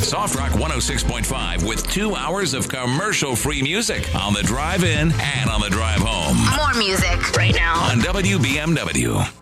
Soft Rock 106.5 with 2 hours of commercial-free music on the drive in and on the drive home. More music right now on WBMW.